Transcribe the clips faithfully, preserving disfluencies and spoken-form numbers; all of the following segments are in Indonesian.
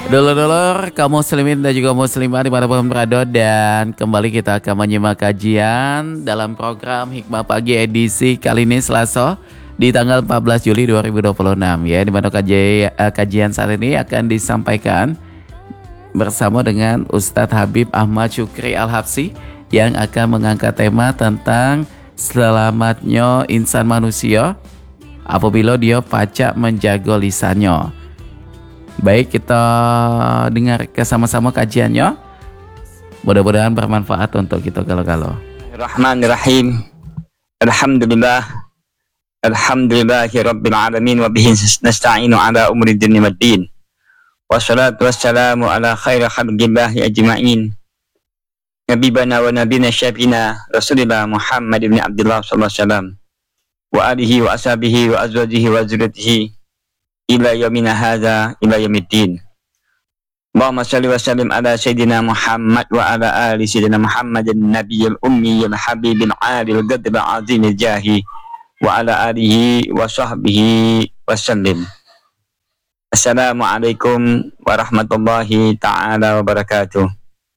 Dulur-dulur, kaum muslimin dan juga muslimah dimanapun berada, dan kembali kita akan menyimak kajian dalam program Hikmah Pagi edisi kali ini Selasa di tanggal empat belas Juli dua ribu dua puluh enam ya, di mana kaji, uh, kajian saat ini akan disampaikan bersama dengan Ustadz Habib Ahmad Syukri Al-Habsyi yang akan mengangkat tema tentang selamatnya insan manusia apabila dia pacak menjaga lisannya. Baik, kita dengar sama-sama kajiannya. Mudah-mudahan bermanfaat untuk kita kalau-kalau. Rahmanirrahim. Alhamdulillah. Alhamdulillahi rabbil alamin wa bihi nasta'inu ala umuri dunya waddin. Wassalatu wassalamu ala khairi khalqillahi ajma'in. Nabiyana wa nabiyina syafina Rasulillah Muhammad ibn Abdullah sallallahu alaihi wasallam wa alihi wa ashabihi wa azwajihi wa zurriyyatihi ila yaumina hadza ila yaumiddin. Allahumma shalli wa sallim ala sayyidina Muhammad wa ala ali sayyidina Muhammadin nabiyil ummiyil habibil alil qadril azimil jahi wa ala alihi wa sahbihi wasallim. Assalamualaikum warahmatullahi ta'ala wabarakatuh.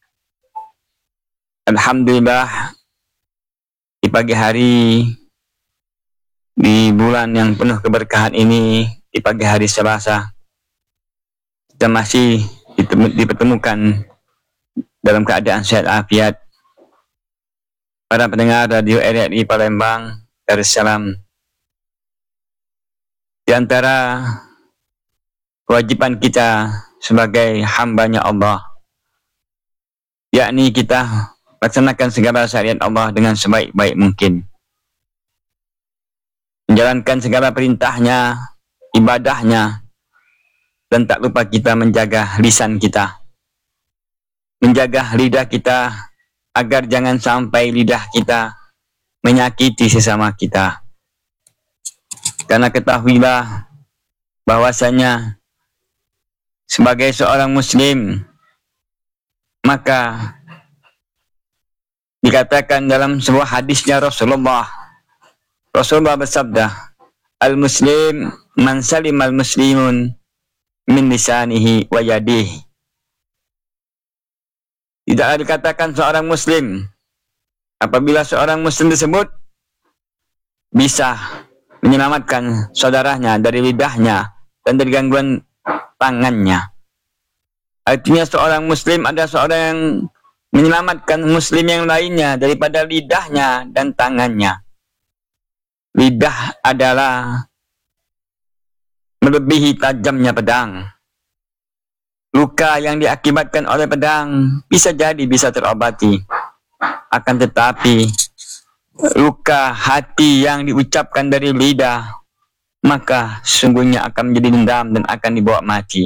Alhamdulillah, di pagi hari di bulan yang penuh keberkahan ini, di pagi hari Selasa, kita masih dipertemukan dalam keadaan sehat afiat. Para pendengar radio R R I Palembang, Darussalam, di antara kewajiban kita sebagai hambanya Allah, yakni kita laksanakan segala syariat Allah dengan sebaik-baik mungkin, menjalankan segala perintahnya, ibadahnya, dan tak lupa kita menjaga lisan kita, menjaga lidah kita, agar jangan sampai lidah kita menyakiti sesama kita. Karena ketahuilah bahwasanya sebagai seorang muslim, maka dikatakan dalam sebuah hadisnya Rasulullah, Rasulullah bersabda, Al-Muslim man salimal muslimun min lisanihi wa yadihi. Tidaklah dikatakan seorang muslim apabila seorang muslim tersebut bisa menyelamatkan saudaranya dari lidahnya dan dari gangguan tangannya. Artinya seorang muslim adalah seorang yang menyelamatkan muslim yang lainnya daripada lidahnya dan tangannya. Lidah adalah melebihi tajamnya pedang. Luka yang diakibatkan oleh pedang bisa jadi bisa terobati. Akan tetapi luka hati yang diucapkan dari lidah, maka sesungguhnya akan menjadi dendam dan akan dibawa mati.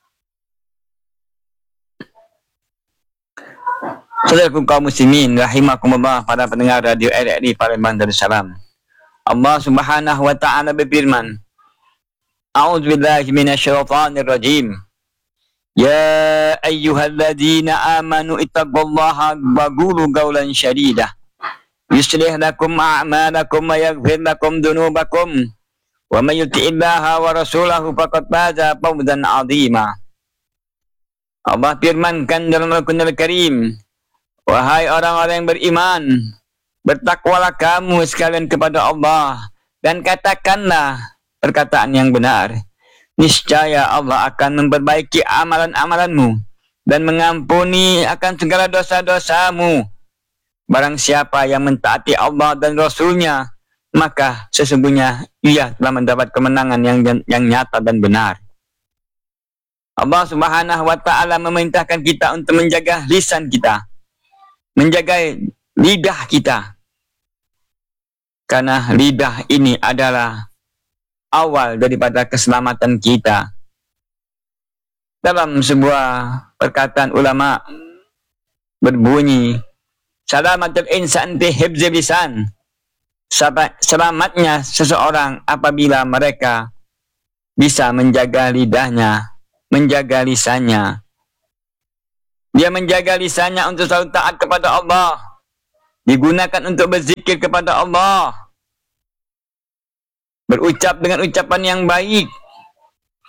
Saudaraku kaum muslimin rahimakumullah, para pendengar radio R R I Palembang Darussalam, Allah Subhanahu wa ta'ala berfirman, A'udzubillahi minasyaitonir rajim. Ya ayyuhalladzina amanu ittaqullaha wa qulu qawlan shadidah. Yuslih lakum a'malakum wa yaghfir lakum dhunubakum. Wa may yuti'illaha wa rasulahu faqad faza fawzan 'azima. Allah firmankan dalam Al-Qur'anul Karim, wahai orang-orang yang beriman, bertakwalah kamu sekalian kepada Allah dan katakanlah perkataan yang benar. Niscaya Allah akan memperbaiki amalan-amalanmu dan mengampuni akan segala dosa-dosamu. Barang siapa yang mentaati Allah dan Rasulnya, maka sesungguhnya ia telah mendapat kemenangan yang yang nyata dan benar. Allah Subhanahu wa ta'ala memerintahkan kita untuk menjaga lisan kita, menjaga lidah kita, karena lidah ini adalah awal daripada keselamatan kita. Dalam sebuah perkataan ulama berbunyi, salamatul insan fi hifzi lisan. Selamatnya seseorang apabila mereka bisa menjaga lidahnya, menjaga lisannya. Dia menjaga lisannya untuk selalu taat kepada Allah, digunakan untuk berzikir kepada Allah, berucap dengan ucapan yang baik,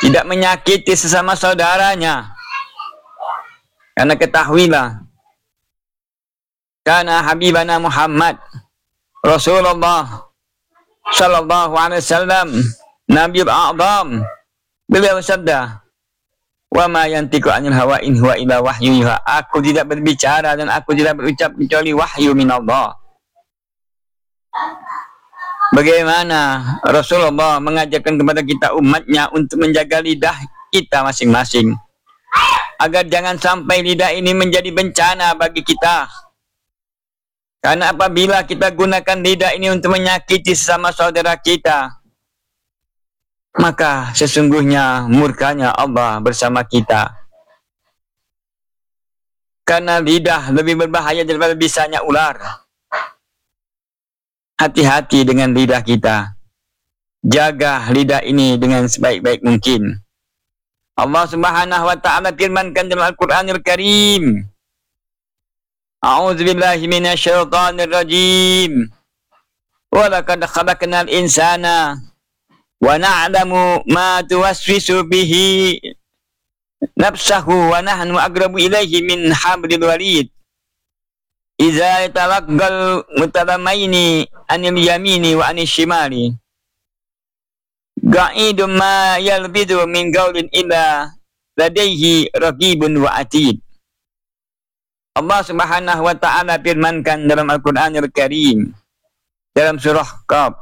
tidak menyakiti sesama saudaranya. Karena ketahuilah, karena Habibana Muhammad Rasulullah Sallallahu Alaihi Wasallam Nabiul A'zam, beliau bersabda, wa ma yantiqu anil hawa in huwa illa wahyu yuha. Aku tidak berbicara dan aku tidak berucap kecuali wahyu min Allah. Bagaimana Rasulullah mengajarkan kepada kita umatnya untuk menjaga lidah kita masing-masing, agar jangan sampai lidah ini menjadi bencana bagi kita. Karena apabila kita gunakan lidah ini untuk menyakiti sesama saudara kita, maka sesungguhnya murkanya Allah bersama kita. Karena lidah lebih berbahaya daripada bisanya ular. Hati-hati dengan lidah kita. Jaga lidah ini dengan sebaik-baik mungkin. Allah Subhanahu wa taala firmankan dalam Al-Qur'anul Karim, A'udzu billahi minasyaitonir rajim. Wa laqad khalaqnal insana wa na'lamu ma tuwaswisu bihi nafsahu wa nahnu aqrabu ilaihi min hablil warid. Idza talaqqal mutalamaini anil yamini wa anil shimali. Ga'idun ma yalbidu min qawlin illa ladaihi raqibun wa atid. Allah Subhanahu wa taala firmankan dalam Al-Qur'anul Karim dalam surah Qaf,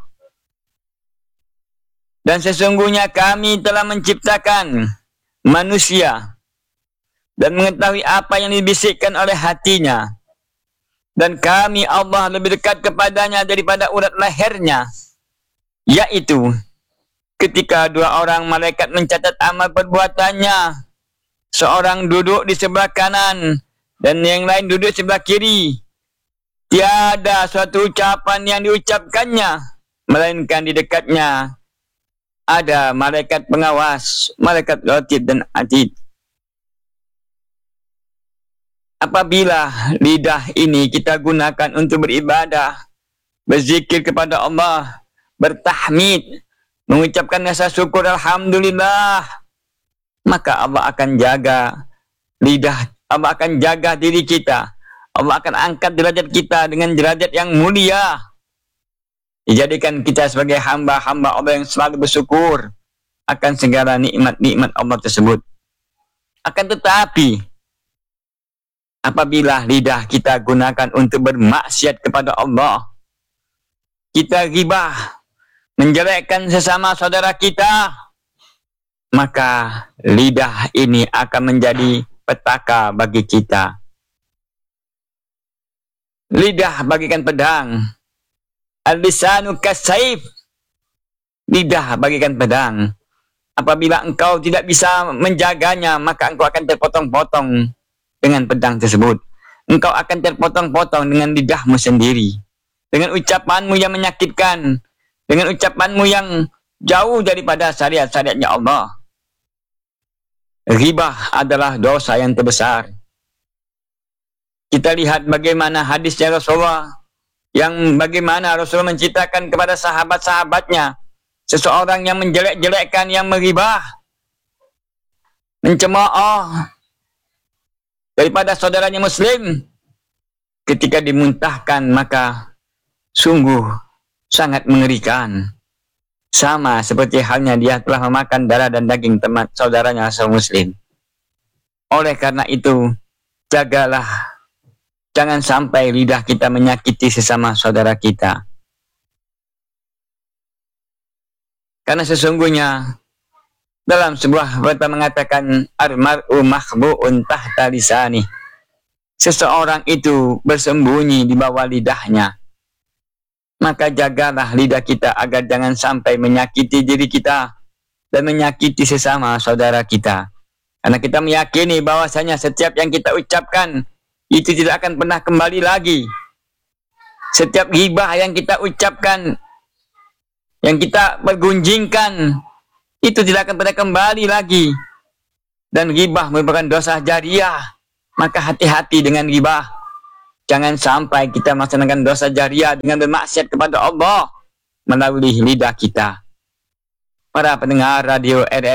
dan sesungguhnya kami telah menciptakan manusia dan mengetahui apa yang dibisikkan oleh hatinya, dan kami Allah lebih dekat kepadanya daripada urat lehernya, yaitu ketika dua orang malaikat mencatat amal perbuatannya, seorang duduk di sebelah kanan dan yang lain duduk sebelah kiri. Tiada suatu ucapan yang diucapkannya, melainkan di dekatnya ada malaikat pengawas, malaikat raqib dan atid. Apabila lidah ini kita gunakan untuk beribadah, berzikir kepada Allah, bertahmid, mengucapkan rasa syukur alhamdulillah, maka Allah akan jaga lidah, Allah akan jaga diri kita. Allah akan angkat derajat kita dengan derajat yang mulia. Dijadikan kita sebagai hamba-hamba Allah yang selalu bersyukur akan segala nikmat-nikmat Allah tersebut. Akan tetapi, apabila lidah kita gunakan untuk bermaksiat kepada Allah, kita ghibah, menjelekkan sesama saudara kita, maka lidah ini akan menjadi petaka bagi kita. Lidah bagikan pedang. Al-lisanu kasayf. Lidah bagikan pedang. Apabila engkau tidak bisa menjaganya, maka engkau akan terpotong-potong dengan pedang tersebut. Engkau akan terpotong-potong dengan lidahmu sendiri, dengan ucapanmu yang menyakitkan, dengan ucapanmu yang jauh daripada syariat-syariatnya Allah. Ghibah adalah dosa yang terbesar. Kita lihat bagaimana hadisnya Rasulullah, yang bagaimana Rasulullah menceritakan kepada sahabat-sahabatnya, seseorang yang menjelek-jelekkan, yang meribah, mencemooh daripada saudaranya muslim, ketika dimuntahkan maka sungguh sangat mengerikan. Sama seperti halnya dia telah memakan darah dan daging teman saudaranya seorang muslim. Oleh karena itu, jagalah, jangan sampai lidah kita menyakiti sesama saudara kita. Karena sesungguhnya dalam sebuah kata mengatakan, al-mar'u makhbu'un tahta lisani. Seseorang itu bersembunyi di bawah lidahnya. Maka jagalah lidah kita agar jangan sampai menyakiti diri kita dan menyakiti sesama saudara kita. Karena kita meyakini bahwasanya setiap yang kita ucapkan itu tidak akan pernah kembali lagi. Setiap ghibah yang kita ucapkan, yang kita bergunjingkan, itu tidak akan pernah kembali lagi. Dan ghibah merupakan dosa jariah. Maka hati-hati dengan ghibah. Jangan sampai kita melaksanakan dosa jariah dengan bermaksiat kepada Allah melalui lidah kita. Para pendengar radio R R